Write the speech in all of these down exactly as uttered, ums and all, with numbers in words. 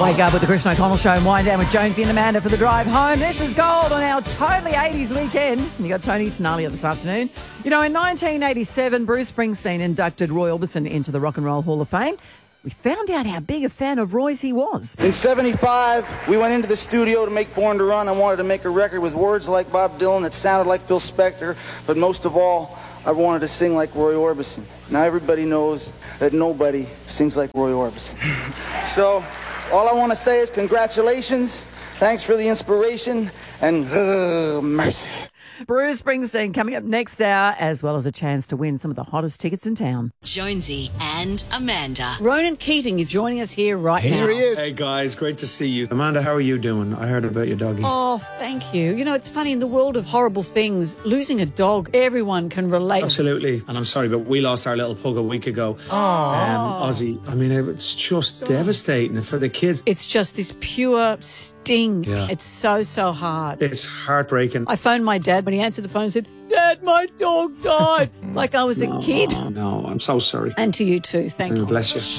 Wake up with the Christian O'Connell Show and wind down with Jonesy and Amanda for the drive home. This is Gold on our totally eighties weekend. You got Tony Tenalia this afternoon. You know, in nineteen eighty-seven, Bruce Springsteen inducted Roy Orbison into the Rock and Roll Hall of Fame. We found out how big a fan of Roy's he was. In seventy-five, we went into the studio to make Born to Run. I wanted to make a record with words like Bob Dylan that sounded like Phil Spector, but most of all, I wanted to sing like Roy Orbison. Now everybody knows that nobody sings like Roy Orbison. So all I want to say is congratulations, thanks for the inspiration, and uh, mercy. Bruce Springsteen coming up next hour, as well as a chance to win some of the hottest tickets in town. Jonesy and Amanda. Ronan Keating is joining us here right here now. Here he is. Hey, guys, great to see you. Amanda, how are you doing? I heard about your doggy. Oh, thank you. You know, it's funny, in the world of horrible things, losing a dog, everyone can relate. Absolutely. And I'm sorry, but we lost our little pug a week ago. Oh. Um, Ozzy. I mean, it's just oh. devastating for the kids. It's just this pure sting. Yeah. It's so, so hard. It's heartbreaking. I phoned my dad when he answered the phone and said, Dad, my dog died. Like I was a no, kid. No, I'm so sorry. And to you too. Thank oh, you. Bless you.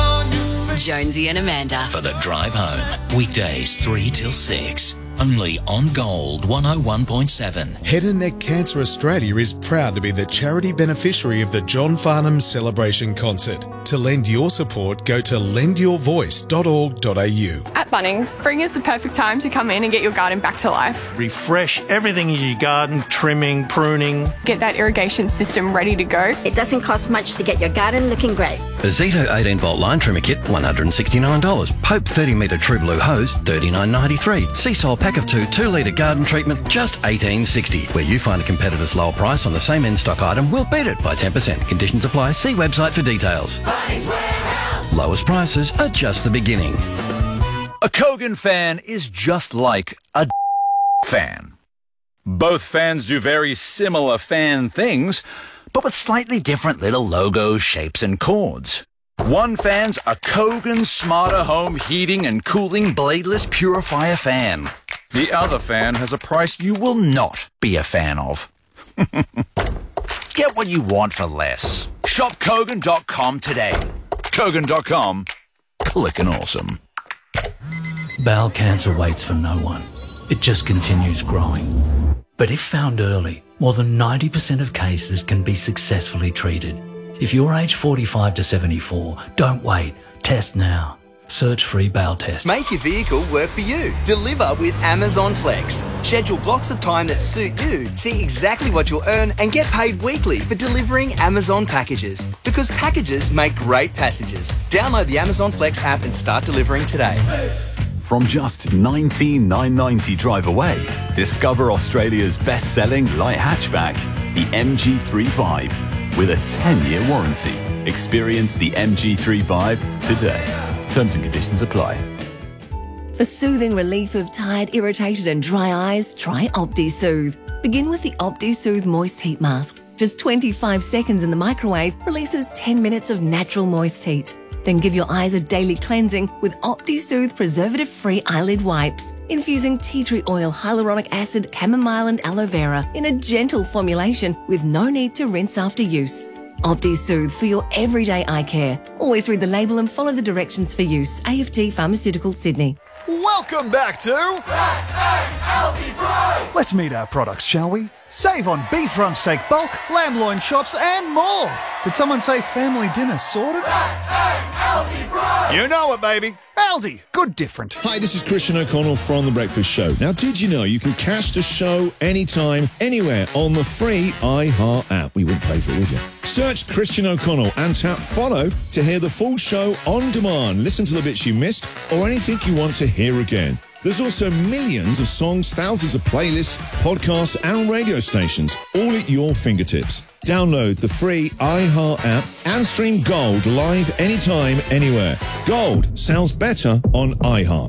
Jonesy and Amanda. For the drive home. Weekdays three till six. Only on Gold one oh one point seven. Head and Neck Cancer Australia is proud to be the charity beneficiary of the John Farnham Celebration Concert. To lend your support, go to lend your voice dot org dot a u. At Bunnings, spring is the perfect time to come in and get your garden back to life. Refresh everything in your garden, trimming, pruning. Get that irrigation system ready to go. It doesn't cost much to get your garden looking great. A Zito eighteen volt line trimmer kit, one hundred sixty-nine dollars. Pope thirty metre True Blue hose, thirty-nine ninety-three. Seasol pack of two, two litre garden treatment, just eighteen sixty. Where you find a competitor's lower price on the same in-stock item, we'll beat it by ten percent. Conditions apply. See website for details. Lowest prices are just the beginning. A Kogan fan is just like a fan. Both fans do very similar fan things, but with slightly different little logos, shapes, and chords. One fan's a Kogan Smarter Home Heating and Cooling Bladeless Purifier fan. The other fan has a price you will not be a fan of. Get what you want for less. Shop Kogan dot com today. Kogan dot com. Clickin' awesome. Bowel cancer waits for no one. It just continues growing. But if found early, more than ninety percent of cases can be successfully treated. If you're age forty-five to seventy-four, don't wait. Test now. Search free bowel test. Make your vehicle work for you. Deliver with Amazon Flex. Schedule blocks of time that suit you. See exactly what you'll earn and get paid weekly for delivering Amazon packages. Because packages make great passengers. Download the Amazon Flex app and start delivering today. From just nineteen thousand nine hundred ninety drive away, discover Australia's best-selling light hatchback, the M G thirty-five, with a ten-year warranty. Experience the M G thirty-five today. Terms and conditions apply. For soothing relief of tired, irritated and dry eyes, try OptiSoothe. Begin with the OptiSoothe Moist Heat Mask. Just twenty-five seconds in the microwave releases ten minutes of natural moist heat. Then give your eyes a daily cleansing with OptiSoothe preservative-free eyelid wipes, infusing tea tree oil, hyaluronic acid, chamomile and aloe vera in a gentle formulation with no need to rinse after use. OptiSoothe for your everyday eye care. Always read the label and follow the directions for use. A F T Pharmaceuticals, Sydney. Welcome back to Best Egg Healthy Price. Let's meet our products, shall we? Save on beef rump steak bulk, lamb loin chops and more. Did someone say family dinner sorted? Best Egg Healthy Price. You know it, baby. Aldi, good different. Hi, this is Christian O'Connell from The Breakfast Show. Now, did you know you can catch the show anytime, anywhere on the free iHeart app? We wouldn't pay for it, would you? Search Christian O'Connell and tap follow to hear the full show on demand. Listen to the bits you missed or anything you want to hear again. There's also millions of songs, thousands of playlists, podcasts and radio stations, all at your fingertips. Download the free iHeart app and stream Gold live anytime, anywhere. Gold sounds better on iHeart.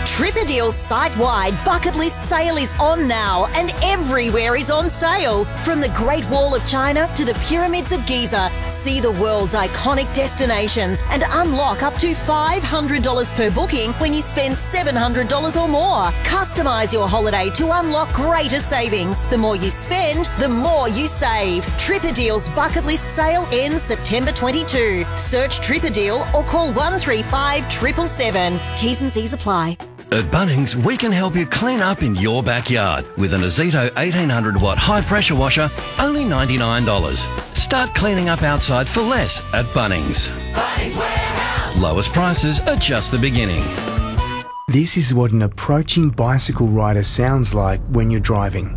Tripadeal's site-wide bucket list sale is on now, and everywhere is on sale. From the Great Wall of China to the Pyramids of Giza, see the world's iconic destinations and unlock up to five hundred dollars per booking when you spend seven hundred dollars or more. Customise your holiday to unlock greater savings. The more you spend, the more you save. Tripadeal's bucket list sale ends September twenty-second. Search Tripadeal or call one three five seven seven seven. T's and C's apply. At Bunnings, we can help you clean up in your backyard with an Azito eighteen hundred watt high pressure washer, only ninety-nine dollars. Start cleaning up outside for less at Bunnings. Bunnings Warehouse. Lowest prices are just the beginning. This is what an approaching bicycle rider sounds like when you're driving.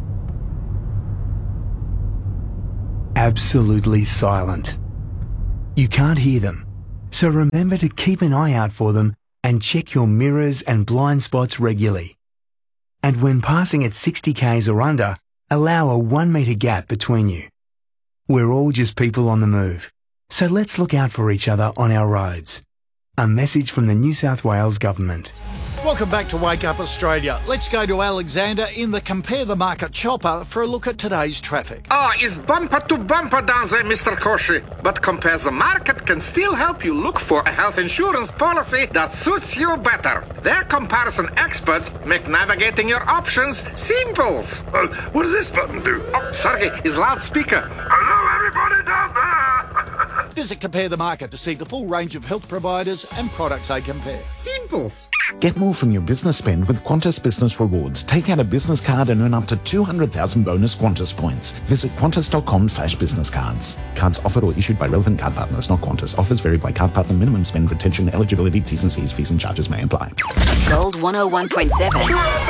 Absolutely silent. You can't hear them, so remember to keep an eye out for them and check your mirrors and blind spots regularly. And when passing at sixty kays or under, allow a one metre gap between you. We're all just people on the move, so let's look out for each other on our roads. A message from the New South Wales Government. Welcome back to Wake Up Australia. Let's go to Alexander in the Compare the Market chopper for a look at today's traffic. Ah, it's bumper to bumper down there, Mister Koshi. But Compare the Market can still help you look for a health insurance policy that suits you better. Their comparison experts make navigating your options simple. Uh, what does this button do? Oh, Sergey is loudspeaker. Hello, everybody down there. Visit Compare the Market to see the full range of health providers and products they compare. Simples. Get more from your business spend with Qantas Business Rewards. Take out a business card and earn up to two hundred thousand bonus Qantas points. Visit qantas.com slash business cards. Cards offered or issued by relevant card partners, not Qantas. Offers vary by card partner. Minimum spend, retention, eligibility, T's and C's, fees and charges may apply. Gold one oh one point seven.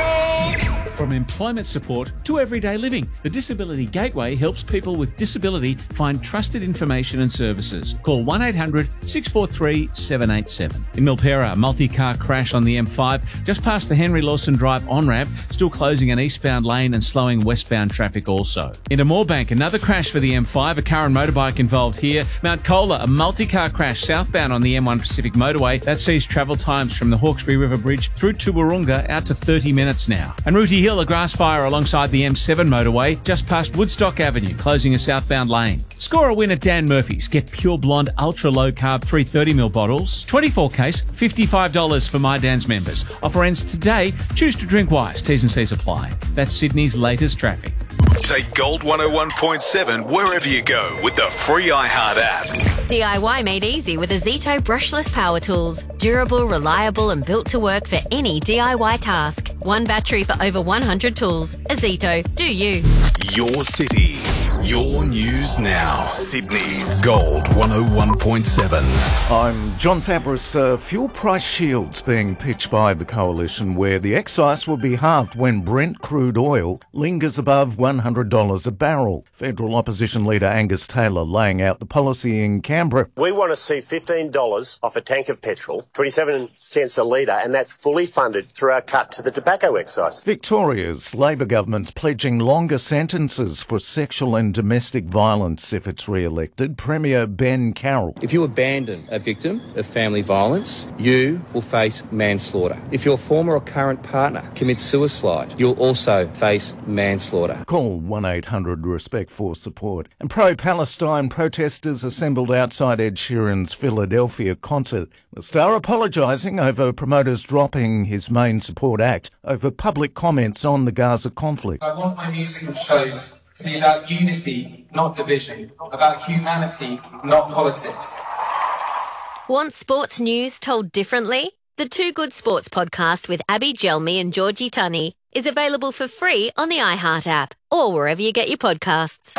From employment support to everyday living, the Disability Gateway helps people with disability find trusted information and services. Call one eight hundred six four three seven eight seven. In Milpera, a multi-car crash on the M five just past the Henry Lawson Drive on-ramp, still closing an eastbound lane and slowing westbound traffic also. In Moorbank, another crash for the M five, a car and motorbike involved here. Mount Cola, a multi-car crash southbound on the M one Pacific motorway. That sees travel times from the Hawkesbury River Bridge through to Wahroonga out to thirty minutes now. And Rooty Hill, a grass fire alongside the M seven motorway, just past Woodstock Avenue, closing a southbound lane. Score a win at Dan Murphy's. Get Pure Blonde Ultra Low Carb three hundred thirty milliliter bottles. twenty-four case, fifty-five dollars for My Dan's members. Offer ends today. Choose to drink wise. T's and C's apply. That's Sydney's latest traffic. Take Gold one oh one point seven wherever you go with the free iHeart app. D I Y made easy with Azito brushless power tools. Durable, reliable and built to work for any D I Y task. One battery for over one hundred tools. Azito, do you. Your city, your news now. Sydney's Gold one oh one point seven. I'm John Fabris. Uh, fuel price shields being pitched by the Coalition, where the excise will be halved when Brent crude oil lingers above one hundred dollars a barrel. Federal opposition leader Angus Taylor laying out the policy in Canberra. We want to see fifteen dollars off a tank of petrol, twenty-seven cents a litre, and that's fully funded through our cut to the tobacco excise. Victoria's Labor government's pledging longer sentences for sexual and domestic violence if it's re-elected. Premier Ben Carroll. If you abandon a victim of family violence, you will face manslaughter. If your former or current partner commits suicide, you'll also face manslaughter. Call one eight hundred RESPECT for support. And pro-Palestine protesters assembled outside Ed Sheeran's Philadelphia concert. The star apologising over promoters dropping his main support act over public comments on the Gaza conflict. I want my musical shows to be about unity, not division, about humanity, not politics. Want sports news told differently? The Two Good Sports podcast with Abby Gelmi and Georgie Tunney is available for free on the iHeart app or wherever you get your podcasts.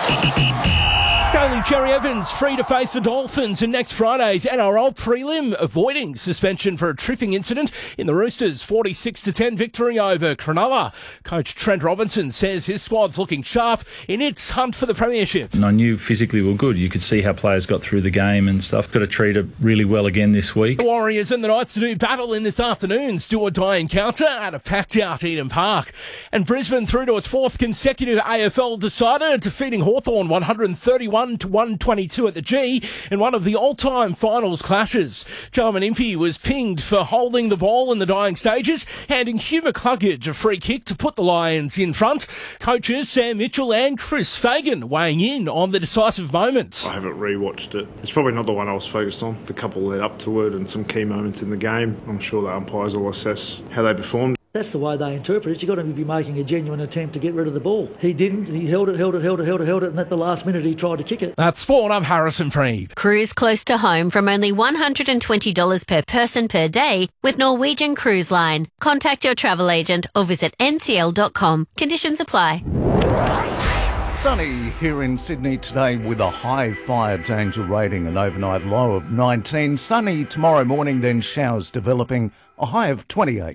Daly Cherry Evans free to face the Dolphins in next Friday's N R L prelim, avoiding suspension for a tripping incident in the Roosters' forty-six to ten victory over Cronulla. Coach Trent Robinson says his squad's looking sharp in its hunt for the premiership. And I knew physically we were good. You could see how players got through the game and stuff. Got to treat it really well again this week. The Warriors and the Knights do battle in this afternoon's do-or-die encounter at a packed-out Eden Park. And Brisbane through to its fourth consecutive A F L decider, defeating Hawthorn one hundred thirty-one one to one twenty-two at the G in one of the all-time finals clashes. Jarman Impey was pinged for holding the ball in the dying stages, handing Hugh McCluggage a free kick to put the Lions in front. Coaches Sam Mitchell and Chris Fagan weighing in on the decisive moment. I haven't rewatched it. It's probably not the one I was focused on. The couple led up to it and some key moments in the game. I'm sure the umpires will assess how they performed. That's the way they interpret it. You've got to be making a genuine attempt to get rid of the ball. He didn't. He held it, held it, held it, held it, held it, and at the last minute he tried to kick it. That's Sport. I'm Harrison Freed. Cruise close to home from only one hundred twenty dollars per person per day with Norwegian Cruise Line. Contact your travel agent or visit N C L dot com. Conditions apply. Sunny here in Sydney today with a high fire danger rating, an overnight low of nineteen. Sunny tomorrow morning, then showers developing, a high of twenty-eight.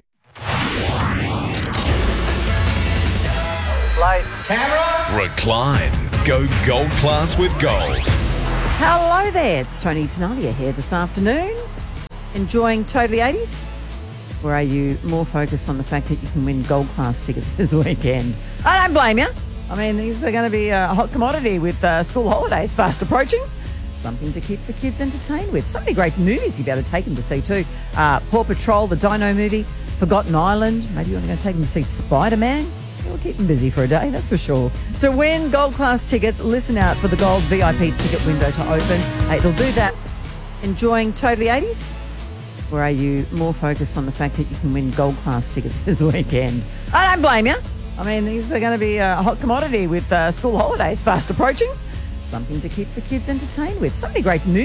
Lights. Camera. Recline. Go gold class with gold. Hello there, it's Tony Tenalia here this afternoon. Enjoying Totally eighties? Or are you more focused on the fact that you can win gold class tickets this weekend? I don't blame you. I mean, these are going to be a hot commodity with uh, school holidays fast approaching. Something to keep the kids entertained with. So many great movies you'll be able to take them to see too. Uh, Paw Patrol, the Dino movie, Forgotten Island. Maybe you want to go take them to see Spider-Man. It'll keep them busy for a day, that's for sure. To win gold class tickets, listen out for the gold V I P ticket window to open. It'll do that. Enjoying Totally eighties? Or are you more focused on the fact that you can win gold class tickets this weekend? I don't blame you. I mean, these are going to be a hot commodity with uh, school holidays fast approaching. Something to keep the kids entertained with. So many great movies.